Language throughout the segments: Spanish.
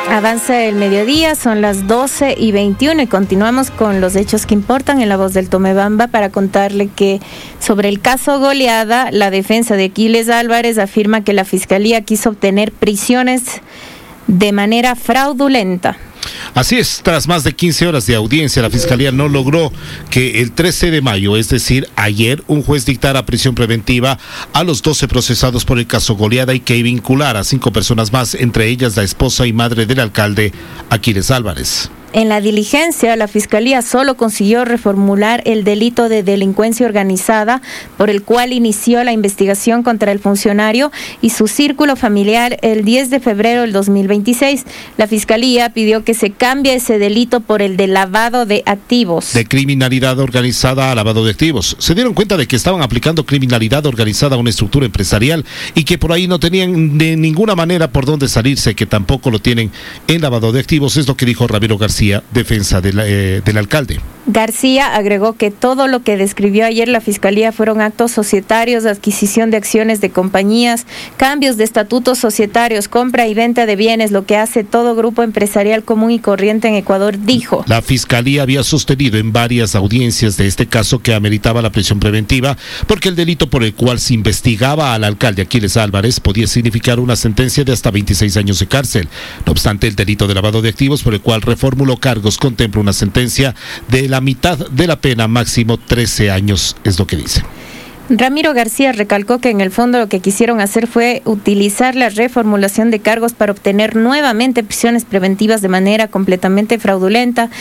Avanza el mediodía, son las 12:21 y continuamos con los hechos que importan en La Voz del Tomebamba para contarle que sobre el caso Goleada, la defensa de Aquiles Álvarez afirma que la Fiscalía quiso obtener prisiones de manera fraudulenta. Así es, tras más de 15 horas de audiencia, la Fiscalía no logró que el 13 de mayo, es decir, ayer, un juez dictara prisión preventiva a los 12 procesados por el caso Goleada y que vinculara a 5 personas más, entre ellas la esposa y madre del alcalde Aquiles Álvarez. En la diligencia, la Fiscalía solo consiguió reformular el delito de delincuencia organizada por el cual inició la investigación contra el funcionario y su círculo familiar el 10 de febrero del 2026. La Fiscalía pidió que se cambie ese delito por el de lavado de activos. De criminalidad organizada a lavado de activos. Se dieron cuenta de que estaban aplicando criminalidad organizada a una estructura empresarial y que por ahí no tenían de ninguna manera por dónde salirse, que tampoco lo tienen en lavado de activos, es lo que dijo Ramiro García, defensa del alcalde. García agregó que todo lo que describió ayer la Fiscalía fueron actos societarios, adquisición de acciones de compañías, cambios de estatutos societarios, compra y venta de bienes, lo que hace todo grupo empresarial común y corriente en Ecuador, dijo. La Fiscalía había sostenido en varias audiencias de este caso que ameritaba la prisión preventiva porque el delito por el cual se investigaba al alcalde Aquiles Álvarez podía significar una sentencia de hasta 26 años de cárcel. No obstante, el delito de lavado de activos por el cual reformuló cargos contempla una sentencia de la mitad de la pena, máximo 13 años, es lo que dice. Ramiro García recalcó que en el fondo lo que quisieron hacer fue utilizar la reformulación de cargos para obtener nuevamente prisiones preventivas de manera completamente fraudulenta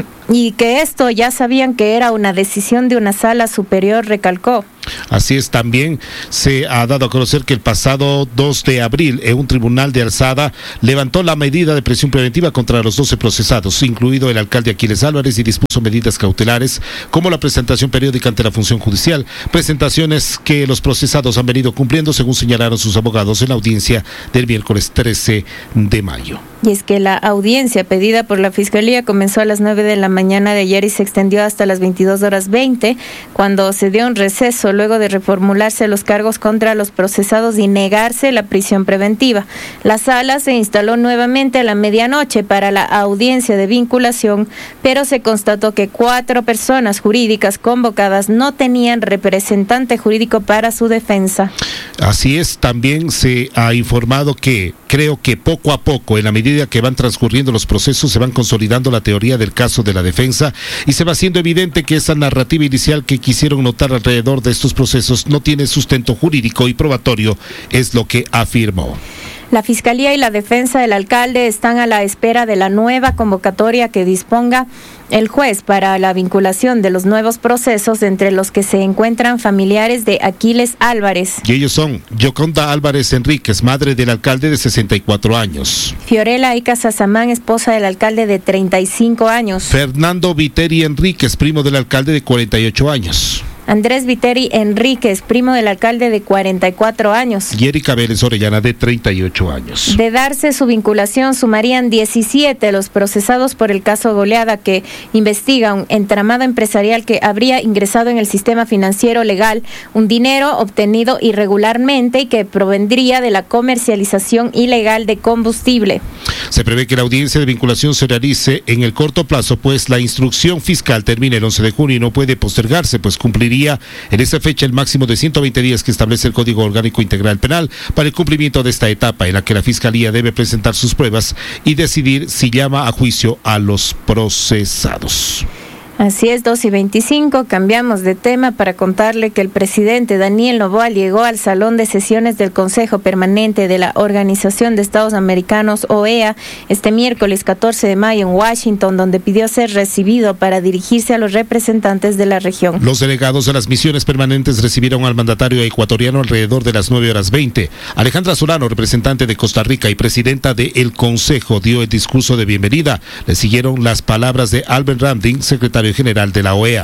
y que esto ya sabían que era una decisión de una sala superior, recalcó. Así es, también se ha dado a conocer que el pasado 2 de abril un tribunal de alzada levantó la medida de prisión preventiva contra los 12 procesados, incluido el alcalde Aquiles Álvarez, y dispuso medidas cautelares como la presentación periódica ante la función judicial, presentaciones que los procesados han venido cumpliendo según señalaron sus abogados en la audiencia del miércoles 13 de mayo. Y es que la audiencia pedida por la Fiscalía comenzó a las 9 de la mañana de ayer y se extendió hasta las 22:20, cuando se dio un receso luego de reformularse los cargos contra los procesados y negarse la prisión preventiva. La sala se instaló nuevamente a la medianoche para la audiencia de vinculación, pero se constató que 4 personas jurídicas convocadas no tenían representante jurídico para su defensa. Así es, también se ha informado que creo que poco a poco, en la medida que van transcurriendo los procesos, se van consolidando la teoría del caso de la defensa y se va haciendo evidente que esa narrativa inicial que quisieron notar alrededor de estos procesos no tiene sustento jurídico y probatorio, es lo que afirmó. La Fiscalía y la defensa del alcalde están a la espera de la nueva convocatoria que disponga el juez para la vinculación de los nuevos procesos, entre los que se encuentran familiares de Aquiles Álvarez. Y ellos son Yoconda Álvarez Enríquez, madre del alcalde de 64 años. Fiorella Ica Sazamán, esposa del alcalde de 35 años. Fernando Viteri Enríquez, primo del alcalde de 48 años. Andrés Viteri Enríquez, primo del alcalde de 44 años. Y Erika Vélez Orellana, de 38 años. De darse su vinculación, sumarían 17 los procesados por el caso Goleada, que investiga un entramado empresarial que habría ingresado en el sistema financiero legal un dinero obtenido irregularmente y que provendría de la comercialización ilegal de combustible. Se prevé que la audiencia de vinculación se realice en el corto plazo, pues la instrucción fiscal termina el 11 de junio y no puede postergarse, pues cumpliría en esa fecha el máximo de 120 días que establece el Código Orgánico Integral Penal para el cumplimiento de esta etapa en la que la Fiscalía debe presentar sus pruebas y decidir si llama a juicio a los procesados. Así es, 2:25, cambiamos de tema para contarle que el presidente Daniel Noboa llegó al Salón de Sesiones del Consejo Permanente de la Organización de Estados Americanos, OEA, este miércoles 14 de mayo en Washington, donde pidió ser recibido para dirigirse a los representantes de la región. Los delegados de las misiones permanentes recibieron al mandatario ecuatoriano alrededor de las 9:20. Alejandra Solano, representante de Costa Rica y presidenta del Consejo, dio el discurso de bienvenida. Le siguieron las palabras de Albert Ramdin, secretario general de la OEA.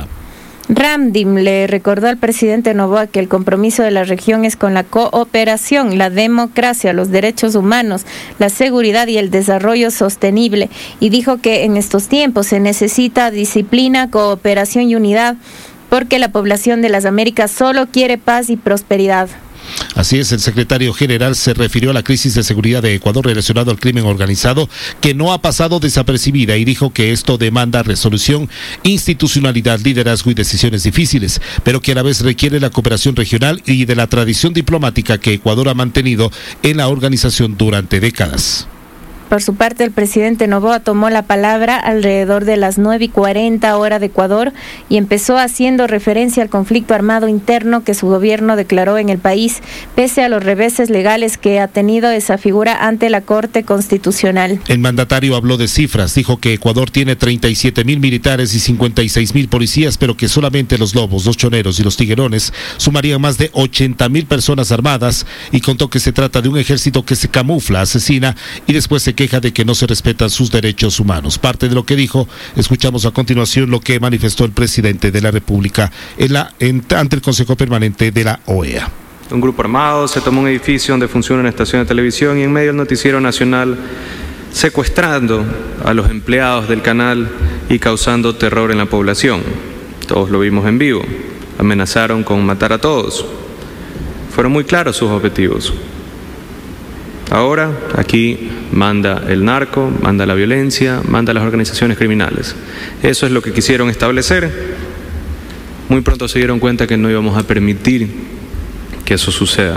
Ramdim le recordó al presidente Noboa que el compromiso de la región es con la cooperación, la democracia, los derechos humanos, la seguridad y el desarrollo sostenible, y dijo que en estos tiempos se necesita disciplina, cooperación y unidad, porque la población de las Américas solo quiere paz y prosperidad. Así es, el secretario general se refirió a la crisis de seguridad de Ecuador relacionado al crimen organizado, que no ha pasado desapercibida, y dijo que esto demanda resolución, institucionalidad, liderazgo y decisiones difíciles, pero que a la vez requiere la cooperación regional y de la tradición diplomática que Ecuador ha mantenido en la organización durante décadas. Por su parte, el presidente Noboa tomó la palabra alrededor de las 9:40 hora de Ecuador y empezó haciendo referencia al conflicto armado interno que su gobierno declaró en el país, pese a los reveses legales que ha tenido esa figura ante la Corte Constitucional. El mandatario habló de cifras, dijo que Ecuador tiene 37.000 militares y 56.000 policías, pero que solamente los lobos, los choneros y los tiguerones sumarían más de 80.000 personas armadas, y contó que se trata de un ejército que se camufla, asesina y después se queja de que no se respetan sus derechos humanos. Parte de lo que dijo, escuchamos a continuación lo que manifestó el presidente de la República ante el Consejo Permanente de la OEA. Un grupo armado se tomó un edificio donde funciona una estación de televisión y en medio del noticiero nacional, secuestrando a los empleados del canal y causando terror en la población. Todos lo vimos en vivo. Amenazaron con matar a todos. Fueron muy claros sus objetivos. Ahora, aquí manda el narco, manda la violencia, manda las organizaciones criminales. Eso es lo que quisieron establecer. Muy pronto se dieron cuenta que no íbamos a permitir que eso suceda.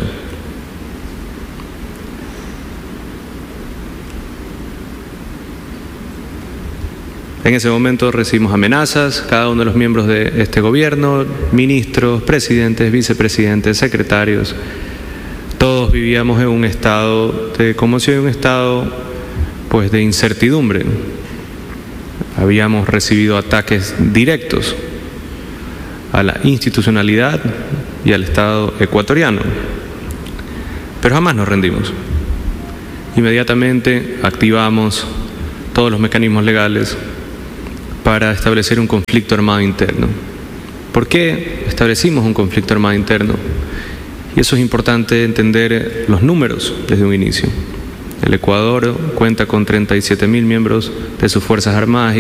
En ese momento recibimos amenazas, cada uno de los miembros de este gobierno, ministros, presidentes, vicepresidentes, secretarios. Todos vivíamos en un estado de conmoción, un estado pues de incertidumbre. Habíamos recibido ataques directos a la institucionalidad y al Estado ecuatoriano, pero jamás nos rendimos. Inmediatamente activamos todos los mecanismos legales para establecer un conflicto armado interno. ¿Por qué establecimos un conflicto armado interno? Y eso es importante entender los números desde un inicio. El Ecuador cuenta con 37.000 miembros de sus Fuerzas Armadas